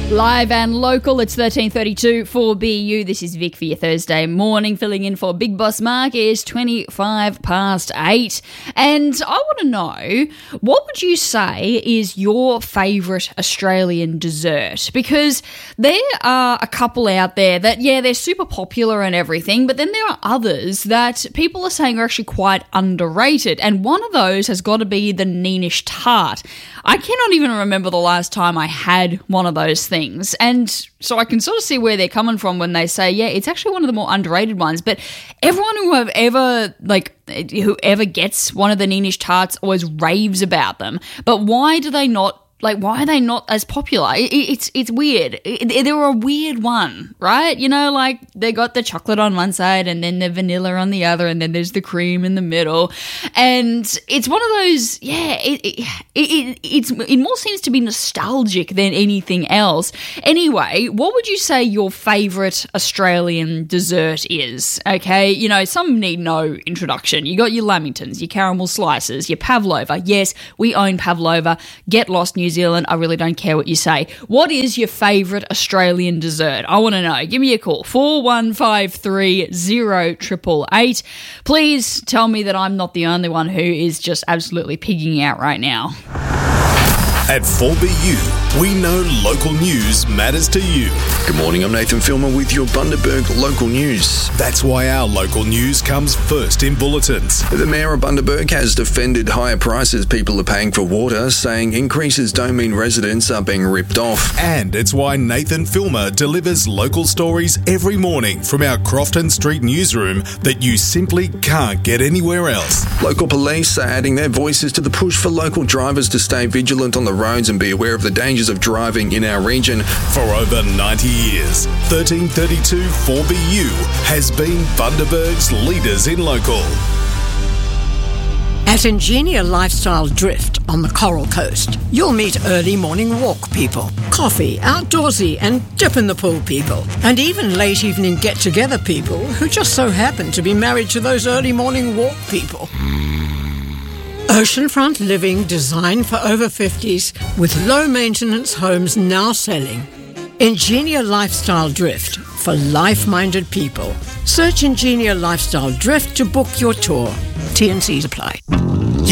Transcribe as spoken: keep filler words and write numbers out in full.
Live and local, it's thirteen thirty-two for B U. This is Vic for your Thursday morning, filling in for Big Boss Mark. It's twenty-five past eight. And I want to know, what would you say is your favourite Australian dessert? Because there are a couple out there that, yeah, they're super popular and everything, but then there are others that people are saying are actually quite underrated. And one of those has got to be the Neenish tart. I cannot even remember the last time I had one of those things. And so I can sort of see where they're coming from when they say, yeah, it's actually one of the more underrated ones. But everyone who have ever, like, whoever gets one of the Neenish tarts always raves about them. But why do they not, like, why are they not as popular? It, it's it's weird. It, they're a weird one, right? You know, like, they got the chocolate on one side and then the vanilla on the other, and then there's the cream in the middle. And it's one of those, yeah, it it, it, it's, it more seems to be nostalgic than anything else. Anyway, what would you say your favourite Australian dessert is? Okay, you know, some need no introduction. You got your Lamingtons, your caramel slices, your pavlova. Yes, we own pavlova. Get lost, New Zealand. I really don't care what you say. What is your favourite Australian dessert? I want to know. Give me a call. four one five three zero eight eight eight. Please tell me that I'm not the only one who is just absolutely pigging out right now. At four B U, we know local news matters to you. Good morning, I'm Nathan Filmer with your Bundaberg local news. That's why our local news comes first in bulletins. The Mayor of Bundaberg has defended higher prices people are paying for water, saying increases don't mean residents are being ripped off. And it's why Nathan Filmer delivers local stories every morning from our Crofton Street newsroom that you simply can't get anywhere else. Local police are adding their voices to the push for local drivers to stay vigilant on the roads and be aware of the dangers of driving in our region. For over ninety years, thirteen thirty-two four B U has been Bundaberg's leaders in local. At Ingenia Lifestyle Drift on the Coral Coast, you'll meet early morning walk people, coffee, outdoorsy and dip in the pool people, and even late evening get-together people who just so happen to be married to those early morning walk people. Oceanfront living designed for over fifties with low-maintenance homes now selling. Ingenia Lifestyle Drift for life-minded people. Search Ingenia Lifestyle Drift to book your tour. T and C's apply.